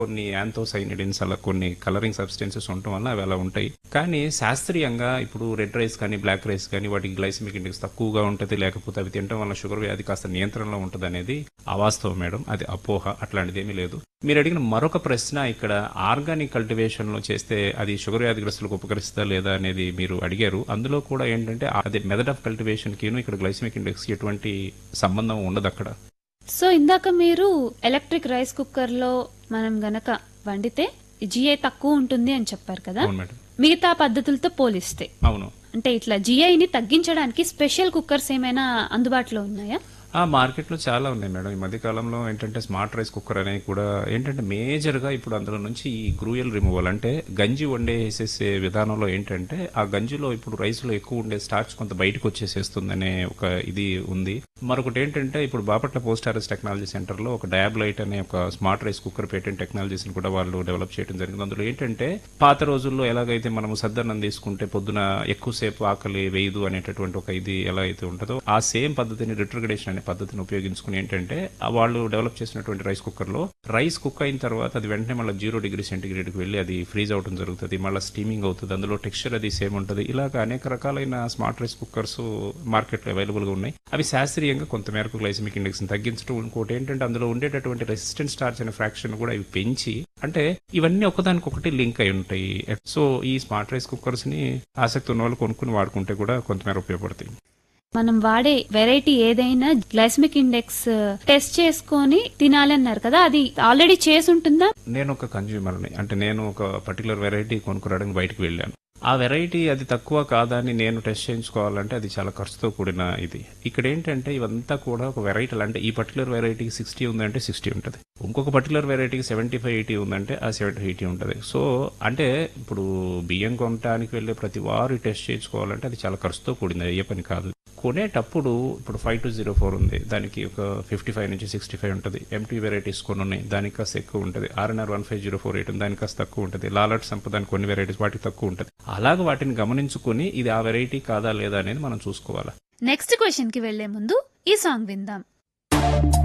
కొన్ని యాంథోసైనిడిన్స్ అలా కొన్ని కలరింగ్ సబ్స్టెన్సెస్ ఉండటం వల్ల అవి అలా ఉంటాయి. కానీ శాస్త్రీయంగా ఇప్పుడు రెడ్ రైస్ కానీ బ్లాక్ రైస్ కానీ వాటికి గ్లైసెమిక్ ఇండెక్స్ తక్కువగా ఉంటుంది, లేకపోతే అవి తినడం వల్ల షుగర్ వ్యాధి కాస్త నియంత్రణలో ఉంటుంది అనేది అవాస్తవం మేడం. అది అపోహ, అట్లాంటిది ఏమీ లేదు. మీరు అడిగిన మరొక ప్రశ్న, ఇక్కడ ఆర్గానిక్ కల్టివేషన్ లో చేస్తే అది షుగర్ వ్యాధిగ్రస్తులకు ఉపకరిస్తుందా లేదా అనేది మీరు అడిగారు. అందులో కూడా ఏంటంటే అదే మెథడ్ ఆఫ్ కల్టివేషన్ కి ఇక్కడ గ్లైసెమిక్ ఇండెక్స్ కి ఎటువంటి సంబంధం ఉండదు అక్కడ. సో ఇందాక మీరు ఎలక్ట్రిక్ రైస్ కుక్కర్ లో మనం గనక వండితే జిఐ తక్కువ ఉంటుంది అని చెప్పారు కదా. అవును మేడం. మిగతా పద్ధతులతో పోలిస్తే అవును. అంటే ఇట్లా జిఐని తగ్గించడానికి స్పెషల్ కుక్కర్స్ ఏమైనా అందుబాటులో ఉన్నాయా? ఆ మార్కెట్లో చాలా ఉన్నాయి మేడం. ఈ మధ్య కాలంలో ఏంటంటే స్మార్ట్ రైస్ కుక్కర్ అనేది కూడా ఏంటంటే మేజర్ గా ఇప్పుడు అందులో నుంచి ఈ గ్రూయల్ రిమూవల్ అంటే గంజి వండేసేసే విధానంలో ఏంటంటే ఆ గంజిలో ఇప్పుడు రైస్ లో ఎక్కువ ఉండే స్టార్చ్ కొంత బయటకు వచ్చేసేస్తుందనే ఒక ఇది ఉంది. మరొకటి ఏంటంటే ఇప్పుడు Bapatla post harvest technology centre లో ఒక డయాబ్లైట్ అనే ఒక smart rice cooker patent technologies ని కూడా వాళ్ళు డెవలప్ చేయడం జరిగింది. అందులో ఏంటంటే పాత రోజుల్లో ఎలాగైతే మనము సద్దన్నం తీసుకుంటే పొద్దున ఎక్కువసేపు ఆకలి వేయదు అనేటటువంటి ఒక ఇది ఎలా అయితే ఉంటుందో ఆ సేమ్ పద్ధతిని రిట్రిగడేషన్ అనే పద్ధతిని ఉపయోగించుకుని ఏంటంటే వాళ్ళు డెవలప్ చేసినటువంటి రైస్ కుక్కర్ లో రైస్ కుక్ అయిన తర్వాత అది వెంటనే మళ్ళీ 0 డిగ్రీ సెంటిగ్రేడ్ కి వెళ్ళి అది ఫ్రీజ్ అవడం జరుగుతుంది, మళ్ళీ స్టీమింగ్ అవుతుంది, అందులో టెక్స్చర్ అది సేమ్ ఉంటుంది. ఇలాగ అనేక రకాలైన స్మార్ట్ రైస్ కుక్కర్స్ మార్కెట్ లో అవైలబుల్ గా ఉన్నాయి. అవి శాస్త్రీయంగా కొంతమేరకు గ్లైసెమిక్ ఇండెక్స్ ని తగ్గించడం, ఇంకోటి ఏంటంటే అందులో ఉండేటటువంటి రెసిస్టెంట్ స్టార్చ్ అనే ఫ్రాక్షన్ కూడా ఇవి పెంచి, అంటే ఇవన్నీ ఒకదానికొకటి లింక్ అయి ఉంటాయి. సో ఈ స్మార్ట్ రైస్ కుక్కర్స్ ని ఆసక్తి ఉన్న వాళ్ళు కొనుక్కుని వాడుకుంటే కూడా కొంతమేర ఉపయోగపడతాయి. మనం వాడే వెరైటీ ఏదైనా గ్లైసెమిక్ ఇండెక్స్ టెస్ట్ చేసుకొని తినాలి అన్నారు కదా, అది ఆల్రెడీ చేసి ఉంటుందా? నేను ఒక కన్జ్యూమర్ని, అంటే నేను ఒక పర్టికులర్ వెరైటీ కొనుక్కురావడానికి బయటకు వెళ్ళాను. ఆ వెరైటీ అది తక్కువ కాదా అని నేను టెస్ట్ చేయించుకోవాలంటే అది చాలా ఖర్చుతో కూడిన ఇది. ఇక్కడ ఏంటంటే ఇవంతా కూడా ఒక వెరైటీలు, అంటే ఈ పర్టికులర్ వెరైటీకి 60 ఉందంటే 60 ఉంటుంది, ఇంకొక పర్టికులర్ వెరైటీకి 75-80 ఉందంటే ఆ 70-80 ఉంటుంది. సో అంటే ఇప్పుడు బియ్యం కొనడానికి వెళ్ళే ప్రతి వారు టెస్ట్ చేయించుకోవాలంటే అది చాలా ఖర్చుతో కూడింది, అయ్యే పని కాదు. కొనేటప్పుడు ఇప్పుడు 5204 ఉంది, దానికి ఒక 55 నుంచి 65 ఉంటుంది. ఎంటీ వెరైటీస్ కొన్ని ఉన్నాయి, దానికి కాస్త ఎక్కువ ఉంటుంది. RNR 15048 ఉంది, దానికి కాస్త తక్కువ ఉంటుంది. లాలట్ సంపదానికి కొన్ని వెరైటీస్ వాటికి తక్కువ ఉంటుంది. అలాగే వాటిని గమనించుకుని ఇది ఆ వెరైటీ కాదా లేదా అనేది మనం చూసుకోవాలి. నెక్స్ట్ క్వశ్చన్ కి వెళ్లే ముందు ఈ సాంగ్ విందాం.